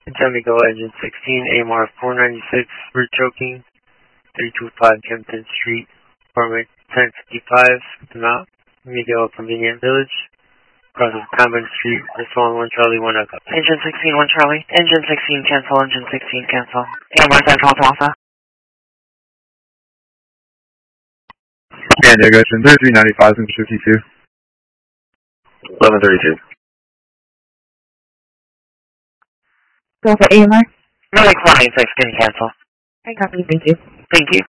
Jamigo Engine 16, AMR 496, we're choking, 325 Kempton Street, apartment 1055, the Mount Miguel Convenient Village, across of Common Street, Respawn 1 Charlie 1 Echo. Engine 16, 1 Charlie, Engine 16 cancel, Engine 16 cancel, AMR Central Alpha. San Diego, 3395 and 52. 1132. Go for AMR. Really 496, can you cancel? I copy, thank you. Thank you.